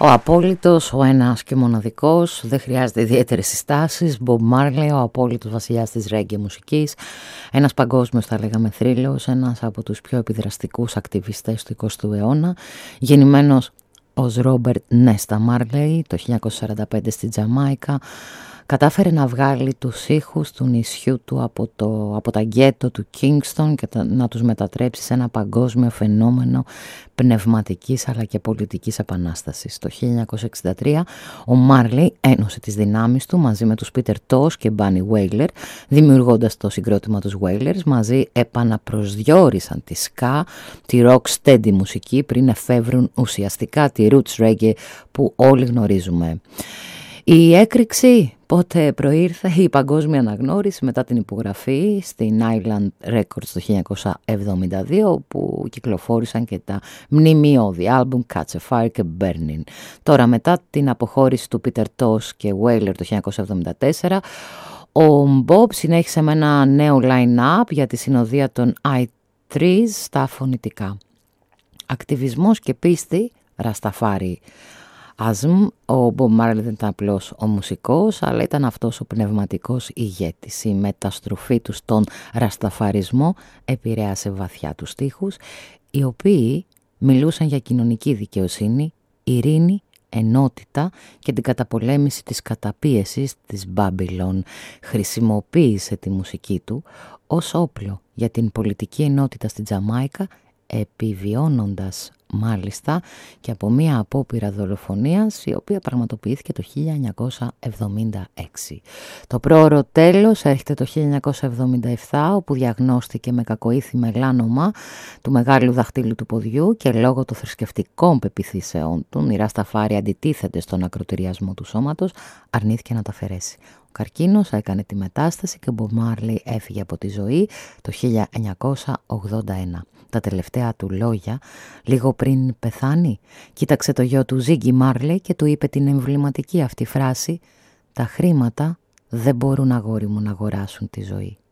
Ο απόλυτος, ο ένας και μοναδικός, δεν χρειάζεται ιδιαίτερες συστάσεις. Bob Marley, ο απόλυτος βασιλιάς της ρέγγε μουσικής, ένας παγκόσμιος θα λέγαμε θρύλος, ένας από τους πιο επιδραστικούς ακτιβιστές του 20ου αιώνα, γεννημένος ως Ρόμπερτ Νέστα Μάρλεϊ το 1945 στη Τζαμάικα. Κατάφερε να βγάλει τους ήχους του νησιού του από τα γκέτο του Kingston και να τους μετατρέψει σε ένα παγκόσμιο φαινόμενο πνευματικής αλλά και πολιτικής επανάστασης. Το 1963 ο Μάρλεϊ ένωσε τις δυνάμεις του μαζί με τους Πίτερ Τος και Μπάνι Βέιλερ, δημιουργώντας το συγκρότημα τους Wailers. Μαζί επαναπροσδιορίσαν τη ska, τη rock steady μουσική πριν εφεύρουν ουσιαστικά τη roots reggae που όλοι γνωρίζουμε. Η έκρηξη πότε προήρθε, η παγκόσμια αναγνώριση μετά την υπογραφή στην Island Records το 1972 που κυκλοφόρησαν και τα μνημειώδη άλμπουμ Catch a Fire και Burning. Τώρα μετά την αποχώρηση του Peter Tosh και Wailers το 1974, ο Bob συνέχισε με ένα νέο line-up για τη συνοδεία των I3s στα φωνητικά. Ακτιβισμός και πίστη, Ρασταφάρι. Ο Bob Marley δεν ήταν απλώς ο μουσικός, αλλά ήταν αυτός ο πνευματικός ηγέτης. Η μεταστροφή του στον ρασταφαρισμό επηρέασε βαθιά τους στίχους, οι οποίοι μιλούσαν για κοινωνική δικαιοσύνη, ειρήνη, ενότητα και την καταπολέμηση της καταπίεσης της Μπάμπυλον. Χρησιμοποίησε τη μουσική του ως όπλο για την πολιτική ενότητα στην Τζαμάικα, επιβιώνοντας μάλιστα και από μία απόπειρα δολοφονίας η οποία πραγματοποιήθηκε το 1976. Το πρόωρο τέλος έρχεται το 1977, όπου διαγνώστηκε με κακοήθη μελάνομα του μεγάλου δαχτύλου του ποδιού και λόγω των θρησκευτικών πεποιθήσεών του, οι Ρασταφάρι αντιτίθενται στον ακροτηριασμό του σώματος, αρνήθηκε να τα αφαιρέσει. Ο καρκίνος έκανε τη μετάσταση και ο Bob Marley έφυγε από τη ζωή το 1981. Τα τελευταία του λόγια, λίγο πριν πεθάνει, κοίταξε το γιο του Ζίγκι Μάρλεϊ και του είπε την εμβληματική αυτή φράση: «Τα χρήματα δεν μπορούν, αγόρι μου, να αγοράσουν τη ζωή».